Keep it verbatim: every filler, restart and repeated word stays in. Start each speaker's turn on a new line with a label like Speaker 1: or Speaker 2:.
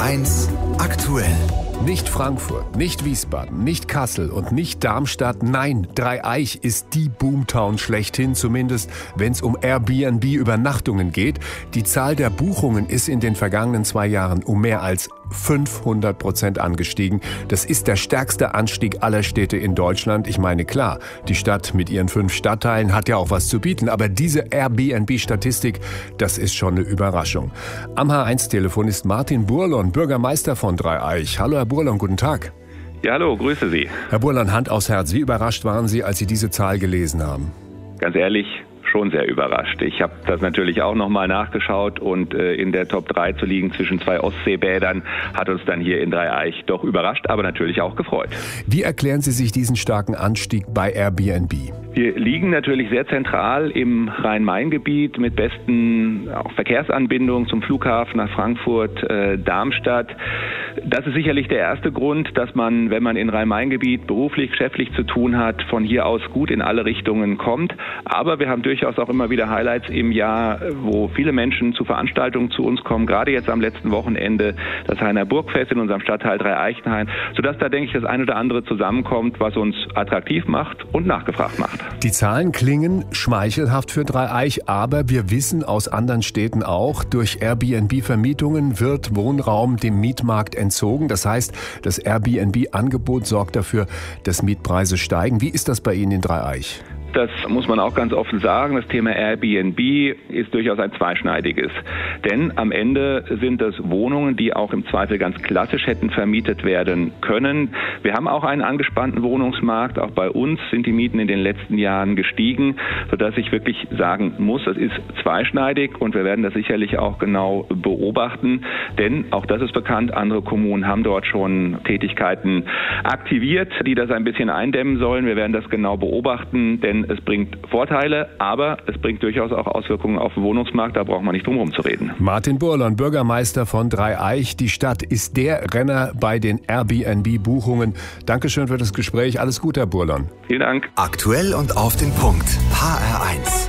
Speaker 1: eins aktuell.
Speaker 2: Nicht Frankfurt, nicht Wiesbaden, nicht Kassel und nicht Darmstadt. Nein, Dreieich ist die Boomtown schlechthin, zumindest wenn es um Airbnb-Übernachtungen geht. Die Zahl der Buchungen ist in den vergangenen zwei Jahren um mehr als fünfhundert Prozent angestiegen. Das ist der stärkste Anstieg aller Städte in Deutschland. Ich meine, klar, die Stadt mit ihren fünf Stadtteilen hat ja auch was zu bieten. Aber diese Airbnb-Statistik, das ist schon eine Überraschung. Am H eins Telefon ist Martin Burlon, Bürgermeister von Dreieich. Hallo, Herr Burlon, guten Tag.
Speaker 3: Ja, hallo, grüße Sie.
Speaker 2: Herr Burlon, Hand aufs Herz. Wie überrascht waren Sie, als Sie diese Zahl gelesen haben?
Speaker 3: Ganz ehrlich, schon sehr überrascht. Ich habe das natürlich auch nochmal nachgeschaut und äh, in der Top drei zu liegen zwischen zwei Ostseebädern hat uns dann hier in Dreieich doch überrascht, aber natürlich auch gefreut.
Speaker 2: Wie erklären Sie sich diesen starken Anstieg bei Airbnb?
Speaker 3: Wir liegen natürlich sehr zentral im Rhein-Main-Gebiet mit besten auch Verkehrsanbindungen zum Flughafen nach Frankfurt, äh, Darmstadt. Das ist sicherlich der erste Grund, dass man, wenn man in Rhein-Main-Gebiet beruflich, geschäftlich zu tun hat, von hier aus gut in alle Richtungen kommt. Aber wir haben durchaus auch immer wieder Highlights im Jahr, wo viele Menschen zu Veranstaltungen zu uns kommen. Gerade jetzt am letzten Wochenende das Hainer Burgfest in unserem Stadtteil Dreieichenhain, sodass da, denke ich, das ein oder andere zusammenkommt, was uns attraktiv macht und nachgefragt macht.
Speaker 2: Die Zahlen klingen schmeichelhaft für Dreieich, aber wir wissen aus anderen Städten auch, durch Airbnb-Vermietungen wird Wohnraum dem Mietmarkt entzogen. Das heißt, das Airbnb-Angebot sorgt dafür, dass Mietpreise steigen. Wie ist das bei Ihnen in Dreieich?
Speaker 3: Das muss man auch ganz offen sagen. Das Thema Airbnb ist durchaus ein zweischneidiges. Denn am Ende sind es Wohnungen, die auch im Zweifel ganz klassisch hätten vermietet werden können. Wir haben auch einen angespannten Wohnungsmarkt. Auch bei uns sind die Mieten in den letzten Jahren gestiegen, sodass ich wirklich sagen muss, das ist zweischneidig und wir werden das sicherlich auch genau beobachten. Denn auch das ist bekannt, andere Kommunen haben dort schon Tätigkeiten aktiviert, die das ein bisschen eindämmen sollen. Wir werden das genau beobachten, denn es bringt Vorteile, aber es bringt durchaus auch Auswirkungen auf den Wohnungsmarkt. Da braucht man nicht drum herum zu reden.
Speaker 2: Martin Burlon, Bürgermeister von Dreieich. Die Stadt ist der Renner bei den Airbnb-Buchungen. Dankeschön für das Gespräch. Alles Gute, Herr Burlon.
Speaker 3: Vielen Dank.
Speaker 1: Aktuell und auf den Punkt. H R eins.